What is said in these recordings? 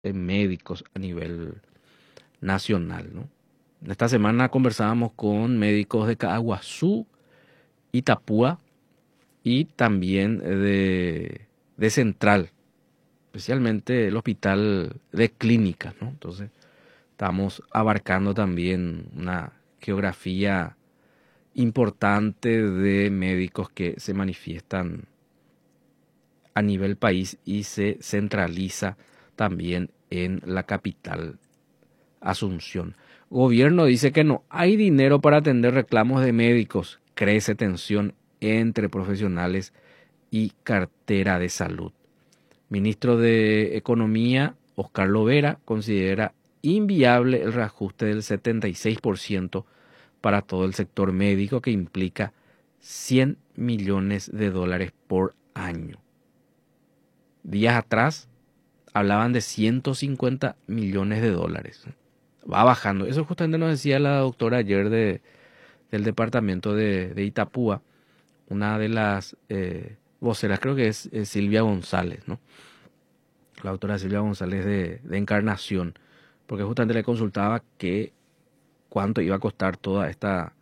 médicos a nivel nacional, ¿no? Esta semana conversábamos con médicos de Caaguazú, Itapúa y también de Central, especialmente el hospital de clínicas, ¿no? Entonces, estamos abarcando también una geografía importante de médicos que se manifiestan a nivel país y se centraliza también en la capital, Asunción. Gobierno dice que no hay dinero para atender reclamos de médicos. Crece tensión entre profesionales y cartera de salud. Ministro de Economía, Oscar Lovera, considera inviable el reajuste del 76% para todo el sector médico, que implica 100 millones de dólares por año. Días atrás hablaban de 150 millones de dólares. Va bajando. Eso justamente nos decía la doctora ayer del departamento de Itapúa, una de las voceras, creo que es Silvia González, ¿no? La doctora Silvia González de Encarnación, porque justamente le consultaba que cuánto iba a costar toda esta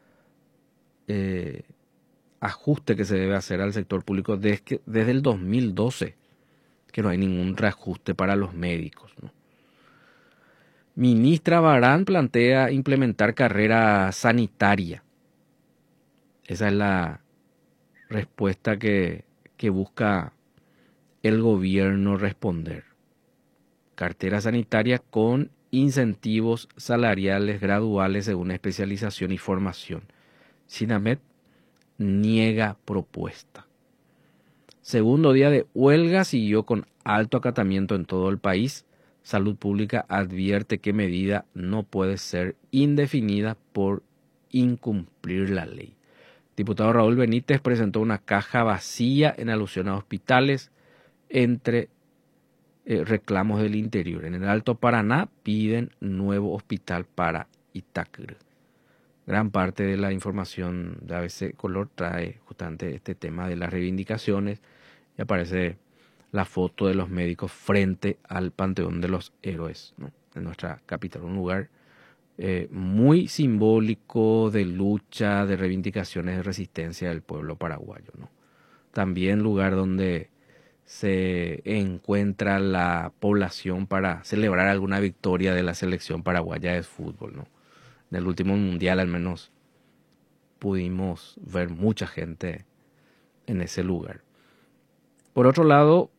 eh, ajuste que se debe hacer al sector público desde el 2012, que no hay ningún reajuste para los médicos, ¿no? Ministra Barán plantea implementar carrera sanitaria. Esa es la respuesta que busca el gobierno responder. Cartera sanitaria con incentivos salariales graduales según especialización y formación. Sinamed niega propuesta. Segundo día de huelga siguió con alto acatamiento en todo el país. Salud Pública advierte que medida no puede ser indefinida por incumplir la ley. Diputado Raúl Benítez presentó una caja vacía en alusión a hospitales entre reclamos del interior. En el Alto Paraná piden nuevo hospital para Itacre. Gran parte de la información de ABC Color trae justamente este tema de las reivindicaciones y aparece la foto de los médicos frente al Panteón de los Héroes, ¿no? En nuestra capital, un lugar muy simbólico de lucha, de reivindicaciones de resistencia del pueblo paraguayo, ¿no? También lugar donde se encuentra la población para celebrar alguna victoria de la selección paraguaya de fútbol, ¿no? En el último mundial al menos pudimos ver mucha gente en ese lugar. Por otro lado,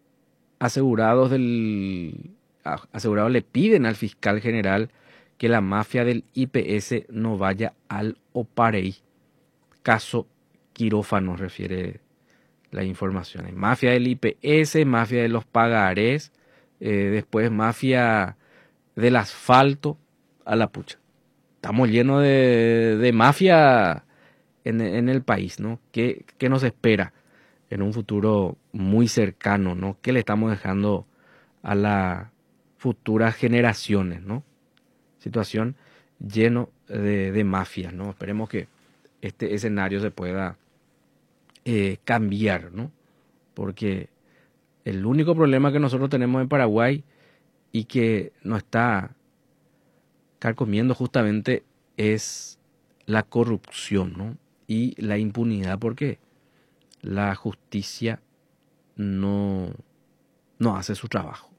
asegurados le piden al fiscal general que la mafia del IPS no vaya al Oparey. Caso quirófano, refiere la información. Hay mafia del IPS, mafia de los pagarés, después mafia del asfalto, a la pucha. Estamos llenos de mafia en el país, ¿no? ¿Qué nos espera en un futuro muy cercano, ¿no? ¿Qué le estamos dejando a las futuras generaciones, ¿no? Situación lleno de mafias, ¿no? Esperemos que este escenario se pueda cambiar, ¿no? Porque el único problema que nosotros tenemos en Paraguay y que nos está carcomiendo justamente es la corrupción, ¿no? Y la impunidad, porque la justicia no, no hace su trabajo.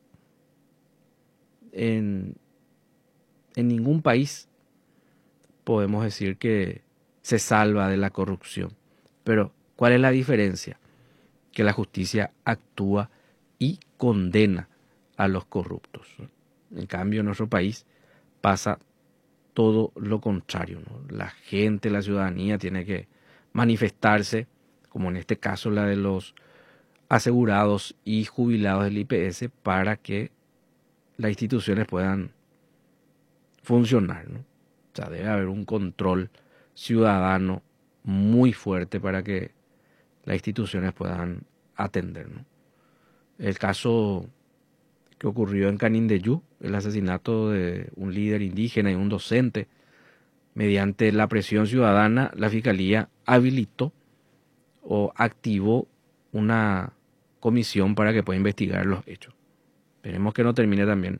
En, en ningún país podemos decir que se salva de la corrupción. Pero, ¿cuál es la diferencia? Que la justicia actúa y condena a los corruptos, ¿no? En cambio, en nuestro país pasa todo lo contrario, ¿no? La gente, la ciudadanía tiene que manifestarse, como en este caso la de los asegurados y jubilados del IPS, para que las instituciones puedan funcionar, ¿no? O sea, debe haber un control ciudadano muy fuerte para que las instituciones puedan atender, ¿no? El caso que ocurrió en Canindeyú, el asesinato de un líder indígena y un docente, mediante la presión ciudadana, la Fiscalía habilitó o activó una comisión para que pueda investigar los hechos. Esperemos que no termine también